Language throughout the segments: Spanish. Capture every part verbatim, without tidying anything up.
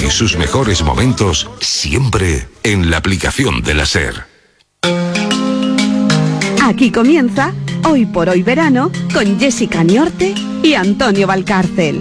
Viví sus mejores momentos siempre en la aplicación de la SER. Aquí comienza Hoy por Hoy Verano con Jessica Niorte y Antonio Valcárcel.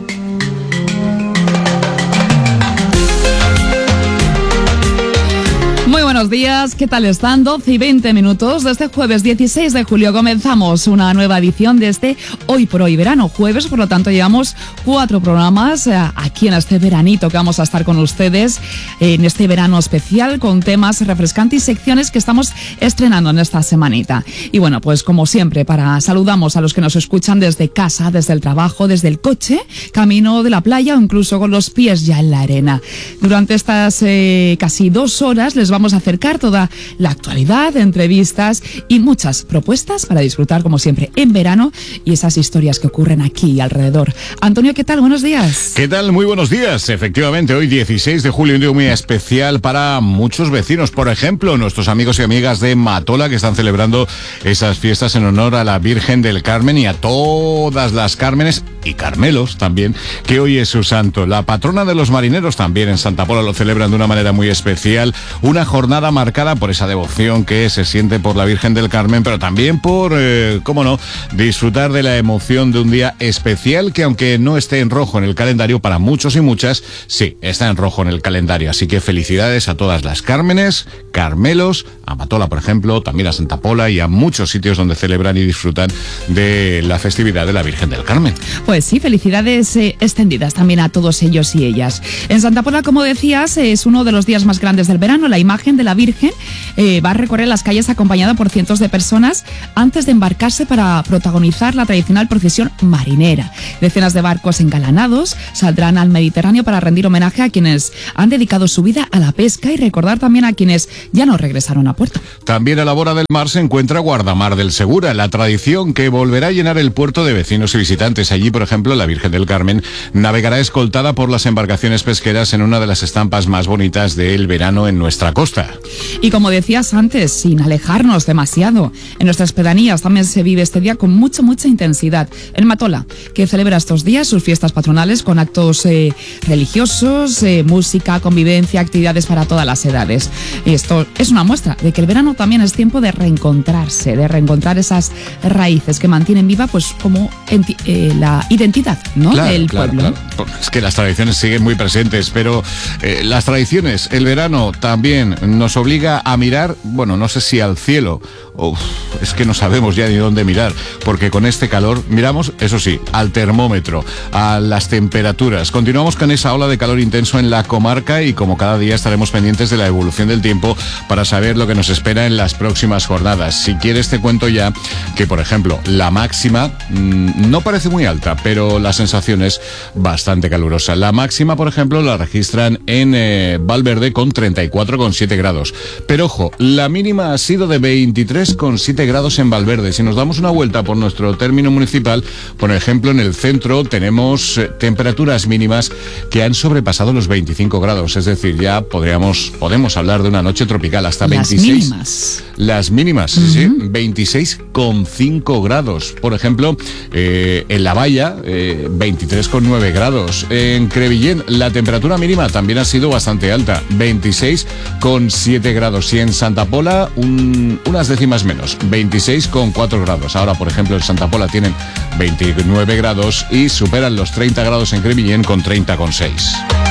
Muy buenos días, ¿qué tal están? doce y veinte minutos de este jueves dieciséis de julio. Comenzamos una nueva edición de este Hoy por Hoy Verano, jueves, por lo tanto llevamos cuatro programas eh, aquí en este veranito que vamos a estar con ustedes, eh, en este verano especial con temas refrescantes y secciones que estamos estrenando en esta semanita. Y bueno, pues como siempre, para saludamos a los que nos escuchan desde casa, desde el trabajo, desde el coche, camino de la playa o incluso con los pies ya en la arena. Durante estas eh, casi dos horas les vamos a acercar toda la actualidad, entrevistas y muchas propuestas para disfrutar, como siempre, en verano y esas historias que ocurren aquí y alrededor. Antonio, ¿qué tal? Buenos días. ¿Qué tal? Muy buenos días. Efectivamente, hoy dieciséis de julio, un día muy especial para muchos vecinos. Por ejemplo, nuestros amigos y amigas de Matola, que están celebrando esas fiestas en honor a la Virgen del Carmen y a todas las Cármenes y Carmelos también, que hoy es su santo. La patrona de los marineros también en Santa Pola lo celebran de una manera muy especial. Una jornada marcada por esa devoción que se siente por la Virgen del Carmen, pero también por, eh, cómo no, disfrutar de la emoción de un día especial que, aunque no esté en rojo en el calendario, para muchos y muchas, sí, está en rojo en el calendario. Así que felicidades a todas las Cármenes, Carmelos, a Matola, por ejemplo, también a Santa Pola y a muchos sitios donde celebran y disfrutan de la festividad de la Virgen del Carmen. Pues sí, felicidades eh, extendidas también a todos ellos y ellas. En Santa Pola, como decías, es uno de los días más grandes del verano. La imagen de la Virgen eh, va a recorrer las calles acompañada por cientos de personas antes de embarcarse para protagonizar la tradicional procesión marinera. Decenas de barcos engalanados saldrán al Mediterráneo para rendir homenaje a quienes han dedicado su vida a la pesca y recordar también a quienes ya no regresaron a puerto. También a la boda del mar se encuentra Guardamar del Segura, la tradición que volverá a llenar el puerto de vecinos y visitantes. Allí, por ejemplo, la Virgen del Carmen navegará escoltada por las embarcaciones pesqueras en una de las estampas más bonitas del verano en nuestra costa. Y como decías antes, sin alejarnos demasiado, en nuestras pedanías también se vive este día con mucha, mucha intensidad. En Matola, que celebra estos días sus fiestas patronales con actos eh, religiosos, eh, música, convivencia, actividades para todas las edades. Y esto es una muestra de que el verano también es tiempo de reencontrarse, de reencontrar esas raíces que mantienen viva, pues, como enti- eh, la identidad, ¿no? Claro, del claro, pueblo. claro. Es que las tradiciones siguen muy presentes, pero eh, las tradiciones, el verano también nos obliga a mirar, bueno, no sé si al cielo, o es que no sabemos ya ni dónde mirar, porque con este calor miramos, eso sí, al termómetro, a las temperaturas. Continuamos con esa ola de calor intenso en la comarca y como cada día estaremos pendientes de la evolución del tiempo para saber lo que nos espera en las próximas jornadas. Si quieres te cuento ya que, por ejemplo, la máxima mmm, no parece muy alta, pero la sensación es bastante calurosa. La máxima, por ejemplo, la registran en eh, Valverde con treinta y cuatro coma siete grados. Pero ojo, la mínima ha sido de veintitrés coma siete grados en Valverde. Si nos damos una vuelta por nuestro término municipal, por ejemplo, en el centro tenemos eh, temperaturas mínimas que han sobrepasado los veinticinco grados. Es decir, ya podríamos, podemos hablar de una noche tropical hasta Las veintiséis. mínimas. Las mínimas, uh-huh. sí, veintiséis coma cinco grados. Por ejemplo, eh, en La Valla, eh, veintitrés coma nueve grados. En Crevillent, la temperatura mínima también ha sido bastante alta, veintiséis coma siete grados. Y en Santa Pola, un, unas décimas menos, veintiséis coma cuatro grados. Ahora, por ejemplo, en Santa Pola tienen veintinueve grados y superan los treinta grados en Crevillent con treinta coma seis.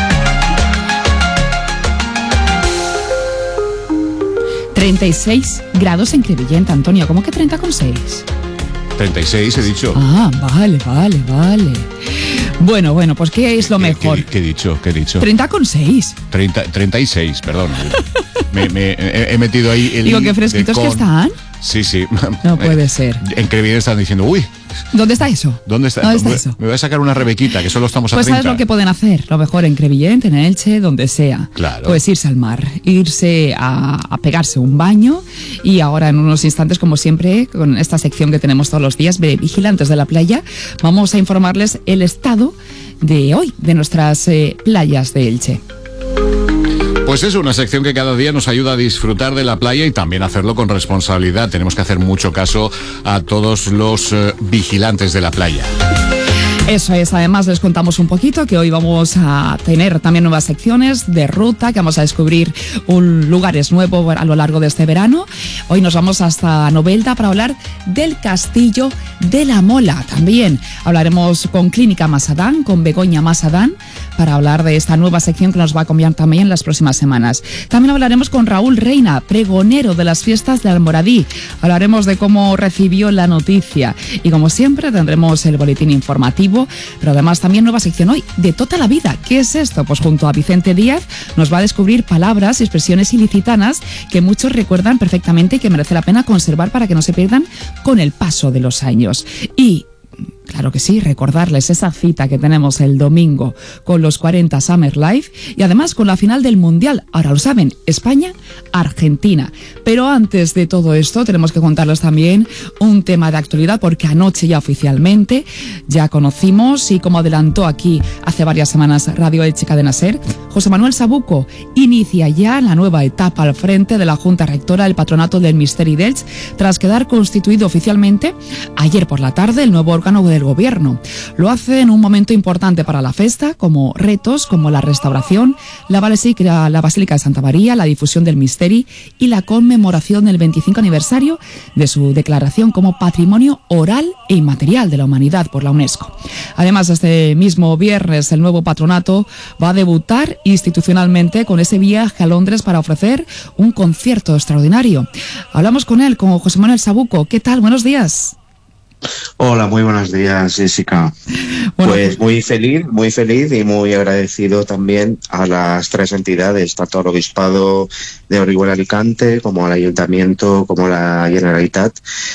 treinta y seis grados en Crevillent, Antonio. ¿Cómo que treinta coma seis? treinta y seis he dicho. Ah, vale, vale, vale. Bueno, bueno, pues ¿qué es lo mejor? ¿Qué, qué he dicho? ¿Qué he dicho? treinta coma seis. treinta, treinta y seis, perdón. me, me he, he metido ahí el... Digo, qué fresquitos con... que están. Sí, sí. No puede ser. En Crevillent están diciendo, uy. ¿Dónde está eso? ¿Dónde está, ¿Dónde está me, eso? Me voy a sacar una Rebequita, que solo estamos a pues treinta. Pues sabes lo que pueden hacer, lo mejor en Crevillent, en Elche, donde sea. Claro. Pues irse al mar, irse a, a pegarse un baño y ahora en unos instantes, como siempre, con esta sección que tenemos todos los días de Vigilantes de la Playa, vamos a informarles el estado de hoy de nuestras eh, playas de Elche. Pues es una sección que cada día nos ayuda a disfrutar de la playa y también hacerlo con responsabilidad. Tenemos que hacer mucho caso a todos los eh, vigilantes de la playa. Eso es, además les contamos un poquito que hoy vamos a tener también nuevas secciones de ruta, que vamos a descubrir un lugares nuevos a lo largo de este verano. Hoy nos vamos hasta Novelda para hablar del Castillo de la Mola. También hablaremos con Clínica Masadán, con Begoña Masadán, para hablar de esta nueva sección que nos va a cambiar también en las próximas semanas. También hablaremos con Raúl Reina, pregonero de las fiestas de Almoradí. Hablaremos de cómo recibió la noticia y, como siempre, tendremos el boletín informativo, pero además también nueva sección hoy de Tota la Vida. ¿Qué es esto? Pues junto a Vicente Díaz nos va a descubrir palabras y expresiones ilicitanas que muchos recuerdan perfectamente y que merece la pena conservar para que no se pierdan con el paso de los años. Y claro que sí, recordarles esa cita que tenemos el domingo con los cuarenta Summer Live y además con la final del Mundial. Ahora lo saben, España-Argentina. Pero antes de todo esto tenemos que contarles también un tema de actualidad, porque anoche ya oficialmente ya conocimos, y como adelantó aquí hace varias semanas Radio Elche Cadena Ser, José Manuel Sabuco inicia ya la nueva etapa al frente de la Junta Rectora del Patronato del Misteri d'Elche, tras quedar constituido oficialmente ayer por la tarde el nuevo órgano del gobierno. Lo hace en un momento importante para la festa, como retos como la restauración, la Basílica, la Basílica de Santa María, la difusión del Misteri y la conmemoración del veinticinco aniversario de su declaración como Patrimonio Oral e Inmaterial de la Humanidad por la UNESCO. Además, este mismo viernes el nuevo patronato va a debutar institucionalmente con ese viaje a Londres para ofrecer un concierto extraordinario. Hablamos con él, con José Manuel Sabuco. ¿Qué tal? Buenos días. Hola, muy buenos días, Jessica. Bueno, pues muy feliz, muy feliz y muy agradecido también a las tres entidades, tanto al Obispado de Orihuela Alicante como al Ayuntamiento como a la Generalitat,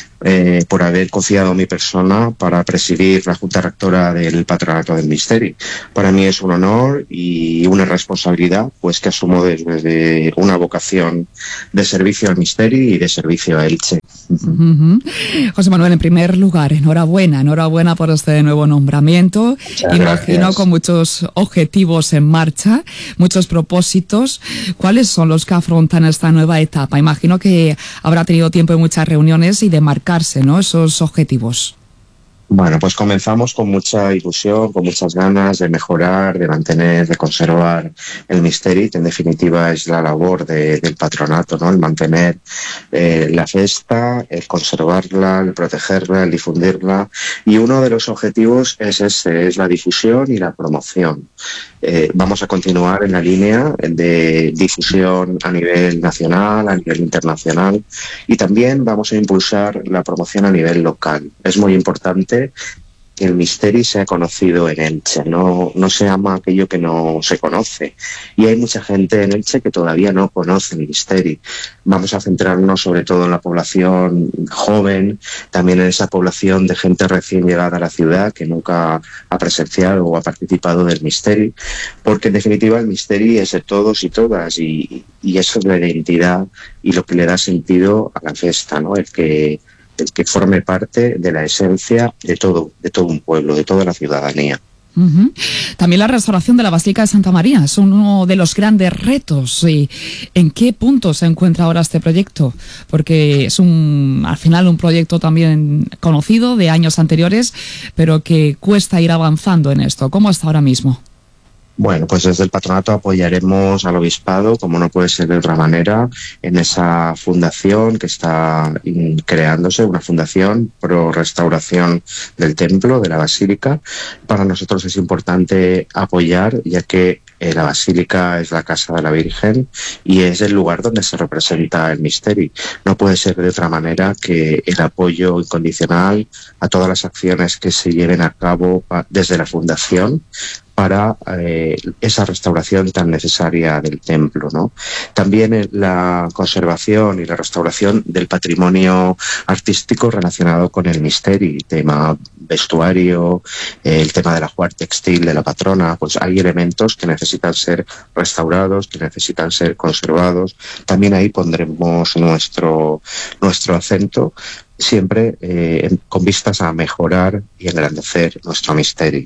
eh, por haber confiado en mi persona para presidir la Junta Rectora del Patronato del Misteri. Para mí es un honor y una responsabilidad, pues que asumo desde una vocación de servicio al Misteri y de servicio a Elche. Uh-huh. José Manuel, en primer lugar, enhorabuena, enhorabuena por este nuevo nombramiento. Muchas Imagino gracias. Con muchos objetivos en marcha, muchos propósitos. ¿Cuáles son los que afrontan esta nueva etapa? Imagino que habrá tenido tiempo de muchas reuniones y de marcarse, ¿no?, esos objetivos. Bueno, pues comenzamos con mucha ilusión, con muchas ganas de mejorar, de mantener, de conservar el Misteri, que en definitiva es la labor de, del patronato, ¿no? El mantener eh, la festa, el conservarla, el protegerla, el difundirla. Y uno de los objetivos es ese, es la difusión y la promoción. Eh, vamos a continuar en la línea de difusión a nivel nacional, a nivel internacional, y también vamos a impulsar la promoción a nivel local. Es muy importante que el Misteri sea conocido en Elche, no, no se ama aquello que no se conoce, y hay mucha gente en Elche que todavía no conoce el Misteri. Vamos a centrarnos sobre todo en la población joven, también en esa población de gente recién llegada a la ciudad que nunca ha presenciado o ha participado del Misteri, porque en definitiva el Misteri es de todos y todas, y, y eso es la identidad y lo que le da sentido a la fiesta, ¿no? El que el que forme parte de la esencia de todo, de todo un pueblo, de toda la ciudadanía. Uh-huh. También la restauración de la Basílica de Santa María es uno de los grandes retos. ¿Y en qué punto se encuentra ahora este proyecto? Porque es un, al final, un proyecto también conocido de años anteriores, pero que cuesta ir avanzando en esto. ¿Cómo está ahora mismo? Bueno, pues desde el patronato apoyaremos al Obispado, como no puede ser de otra manera, en esa fundación que está creándose, una fundación pro restauración del templo, de la Basílica. Para nosotros es importante apoyar, ya que eh, la Basílica es la casa de la Virgen y es el lugar donde se representa el Misteri. No puede ser de otra manera que el apoyo incondicional a todas las acciones que se lleven a cabo desde la fundación para eh, esa restauración tan necesaria del templo, ¿no? También la conservación y la restauración del patrimonio artístico relacionado con el Misteri, tema vestuario, eh, el tema del ajuar textil de la patrona. Pues hay elementos que necesitan ser restaurados, que necesitan ser conservados. También ahí pondremos nuestro, nuestro acento, siempre eh, con vistas a mejorar y engrandecer nuestro Misteri.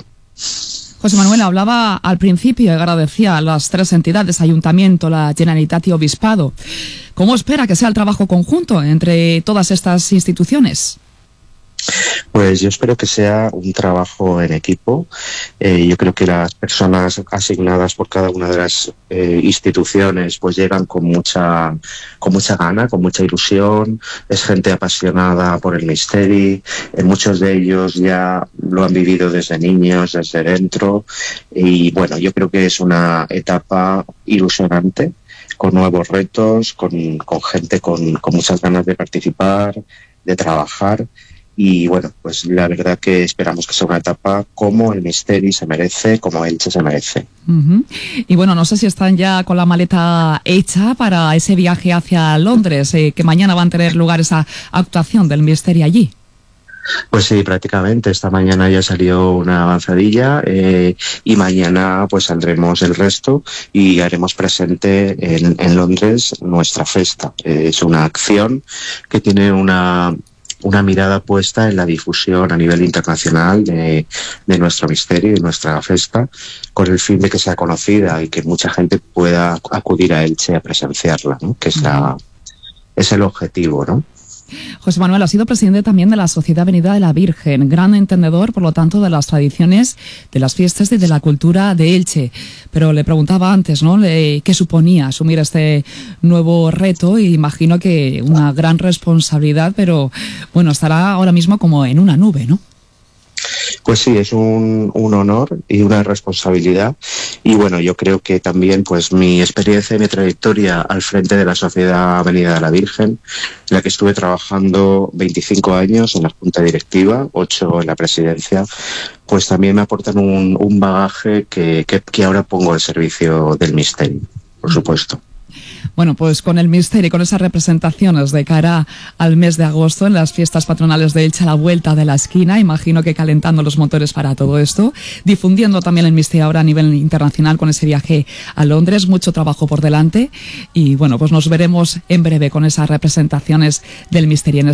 José Manuel hablaba al principio y agradecía a las tres entidades, Ayuntamiento, la Generalitat y Obispado. ¿Cómo espera que sea el trabajo conjunto entre todas estas instituciones? Pues yo espero que sea un trabajo en equipo. Eh, yo creo que las personas asignadas por cada una de las eh, instituciones pues llegan con mucha, con mucha gana, con mucha ilusión. Es gente apasionada por el Misteri. Eh, muchos de ellos ya lo han vivido desde niños, desde dentro. Y bueno, yo creo que es una etapa ilusionante, con nuevos retos, con, con gente con, con muchas ganas de participar, de trabajar. Y bueno, pues la verdad que esperamos que sea una etapa como el Misteri se merece, como Elche se merece. Uh-huh. Y bueno, no sé si están ya con la maleta hecha para ese viaje hacia Londres, eh, que mañana va a tener lugar esa actuación del Misteri allí. Pues sí, prácticamente. Esta mañana ya salió una avanzadilla eh, y mañana pues saldremos el resto y haremos presente en, en Londres nuestra festa. Eh, es una acción que tiene una... una mirada puesta en la difusión a nivel internacional de, de nuestro Misteri, de nuestra festa, con el fin de que sea conocida y que mucha gente pueda acudir a Elche a presenciarla, ¿no? Que es, la, es el objetivo, ¿no? José Manuel ha sido presidente también de la Sociedad Avenida de la Virgen, gran entendedor, por lo tanto, de las tradiciones, de las fiestas y de la cultura de Elche. Pero le preguntaba antes, ¿no?, le, qué suponía asumir este nuevo reto, y imagino que una gran responsabilidad, pero bueno, estará ahora mismo como en una nube, ¿no? Pues sí, es un, un honor y una responsabilidad. Y bueno, yo creo que también pues mi experiencia y mi trayectoria al frente de la Sociedad Avenida de la Virgen, en la que estuve trabajando veinticinco años en la Junta Directiva, ocho en la presidencia, pues también me aportan un, un bagaje que, que, que ahora pongo al servicio del Misteri, por supuesto. Bueno, pues con el Misteri, con esas representaciones de cara al mes de agosto en las fiestas patronales de Elche a la vuelta de la esquina, imagino que calentando los motores para todo esto, difundiendo también el Misteri ahora a nivel internacional con ese viaje a Londres, mucho trabajo por delante y bueno, pues nos veremos en breve con esas representaciones del Misteri en